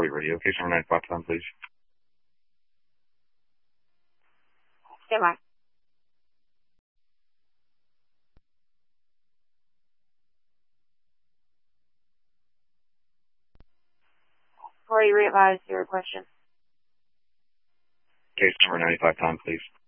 40 radio. Case number 95 time, please. Stand by. Corey, re-advise your question. Case number 95 time, please.